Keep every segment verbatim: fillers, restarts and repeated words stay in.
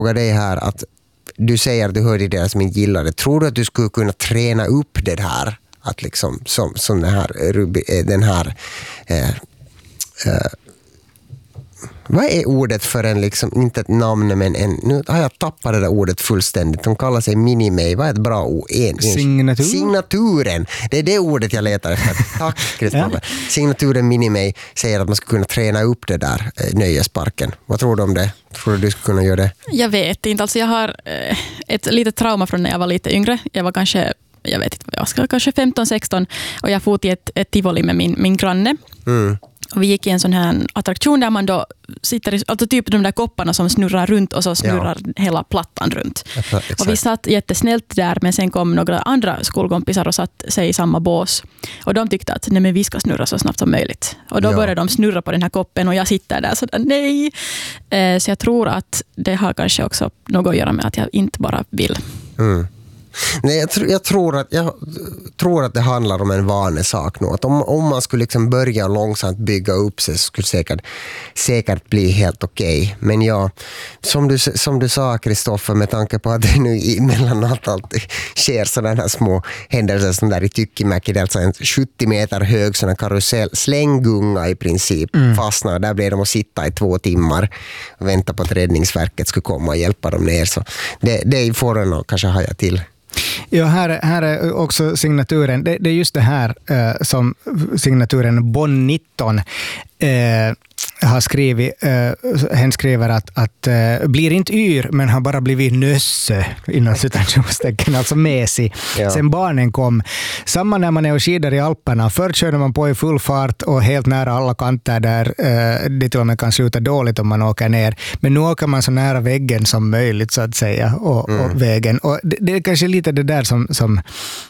fråga dig här att du säger att du hörde det som inte gillar det. Tror du att du skulle kunna träna upp det här? Att liksom, som, som den här, den här eh, eh, vad är ordet för en, liksom, inte ett namn, men en, nu har jag tappat det där ordet fullständigt. De kallar sig Minimay. Vad är ett bra ord? En, Signatur? Signaturen. Det är det ordet jag letar efter. Tack, Kristoffer. Ja. Signaturen Minimay säger att man ska kunna träna upp det där eh, nöjesparken. Vad tror du om det? Tror du du skulle kunna göra det? Jag vet inte. Alltså jag har eh, ett litet trauma från när jag var lite yngre. Jag var kanske, jag vet inte vad jag ska, kanske femton sexton och jag fot i ett, ett tivoli med min, min granne. Mm. Och vi gick i en sån här attraktion där man då sitter i, alltså typ de där kopparna som snurrar runt och så snurrar ja. hela plattan runt. Ja, och vi satt jättesnällt där, men sen kom några andra skolkompisar och satt sig i samma bås. Och de tyckte att nej, men vi ska snurra så snabbt som möjligt. Och då ja. började de snurra på den här koppen och jag sitter där sådär nej. Eh, så jag tror att det har kanske också något att göra med att jag inte bara vill. Mm. Nej, jag, tr- jag, tror att, jag tror att det handlar om en vanesak nu. Att om, om man skulle liksom börja långsamt bygga upp sig så skulle det säkert, säkert bli helt okej. Okay. Men ja, som du, som du sa Kristoffer, med tanke på att det nu emellanåt alltid sker sådana här små händelser som där i Tyckimäki, det är alltså en sjuttio meter hög sån karusell, slänggunga i princip, mm. fastnar. Där blir de att sitta i två timmar och vänta på att räddningsverket ska komma och hjälpa dem ner. Så det, det får en att kanske haja till. Ja, här, här är också signaturen. Det, det är just det här eh, som signaturen Bon nitton eh, har skrivit. Eh, hen skriver att, att eh, blir inte yr men har bara blivit nösse innan citationstecken, alltså mesig. Ja. Sen barnen kom. Samma när man är och skidar i Alperna. Först körde man på i full fart och helt nära alla kanter där eh, det till och med kan sluta dåligt om man åker ner. Men nu åker man så nära väggen som möjligt så att säga och, mm. och vägen. Och det, det är kanske lite det där som, som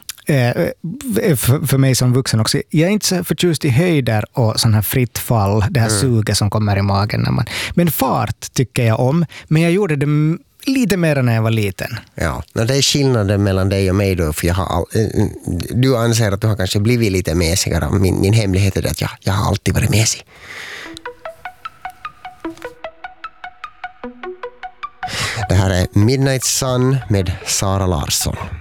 För, för mig som vuxen också. Jag är inte så förtjust i höjder och sån här fritt fall, det här mm. suget som kommer i magen när man, men fart tycker jag om, men jag gjorde det lite mer när jag var liten. Ja, det är skillnaden mellan dig och mig då, för jag har all, du anser att du har kanske blivit lite mesigare. Min, min hemlighet är att jag, jag har alltid varit mesig. Det här är Midnight Sun med Sara Larsson.